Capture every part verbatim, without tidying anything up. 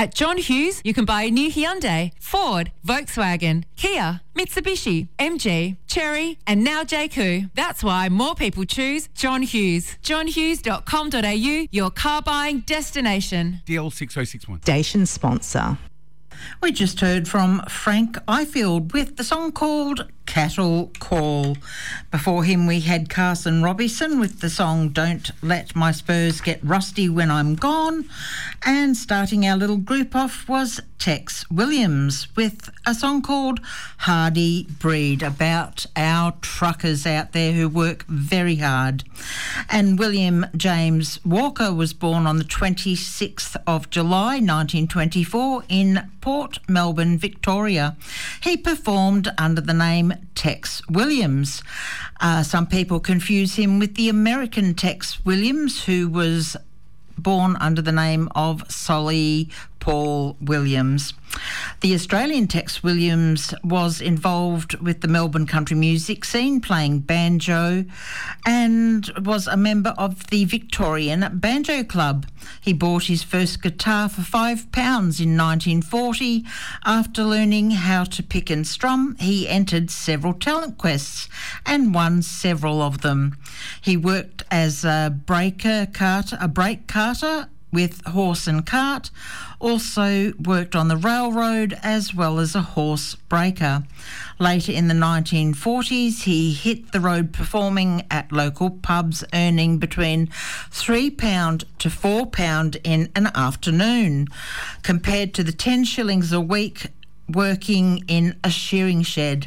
At John Hughes, you can buy a new Hyundai, Ford, Volkswagen, Kia, Mitsubishi, M G, Chery, and now J Q. That's why more people choose John Hughes. john hughes dot com dot a u, your car buying destination. D L six oh six one. Station sponsor. We just heard from Frank Ifield with the song called Cattle Call. Before him we had Carson Robinson with the song Don't Let My Spurs Get Rusty When I'm Gone. And starting our little group off was Tex Williams with a song called Hardy Breed, about our truckers out there who work very hard. And William James Walker was born on the twenty-sixth of July nineteen twenty-four in Port Melbourne, Victoria. He performed under the name Tex Williams. Uh, some people confuse him with the American Tex Williams, who was born under the name of Solly Paul Williams. The Australian Tex Williams was involved with the Melbourne country music scene, playing banjo, and was a member of the Victorian Banjo Club. He bought his first guitar for five pounds in nineteen forty. After learning how to pick and strum, he entered several talent quests and won several of them. He worked as a breaker carter, a brake carter with horse and cart, also worked on the railroad as well as a horse breaker. Later in the nineteen forties, he hit the road performing at local pubs, earning between three pounds to four pounds in an afternoon, compared to the ten shillings a week working in a shearing shed.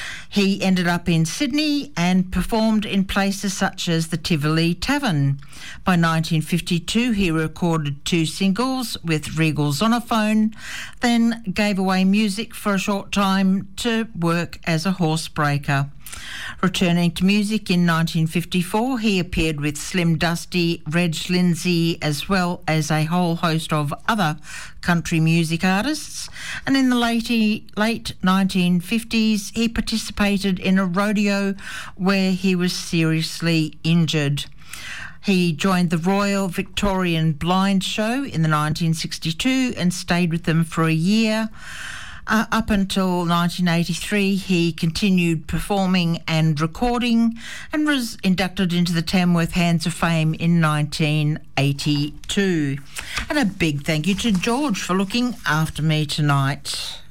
He ended up in Sydney and performed in places such as the Tivoli Tavern. By nineteen fifty-two, he recorded two singles with Regal Zonophone, then gave away music for a short time to work as a horsebreaker. Returning to music in nineteen fifty-four, he appeared with Slim Dusty, Reg Lindsay, as well as a whole host of other country music artists. And in the late, late nineteen fifties, he participated in a rodeo where he was seriously injured. He joined the Royal Victorian Blind Show in the nineteen sixty-two and stayed with them for a year. Uh, up until nineteen eighty-three, he continued performing and recording and was inducted into the Tamworth Hands of Fame in nineteen eighty-two. And a big thank you to George for looking after me tonight.